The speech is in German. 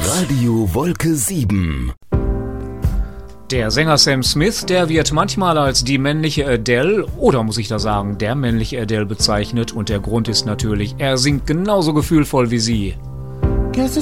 Radio Wolke 7. Der Sänger Sam Smith, der wird manchmal als die männliche Adele, oder muss ich da sagen, der männliche Adele bezeichnet. Und der Grund ist natürlich, er singt genauso gefühlvoll wie sie.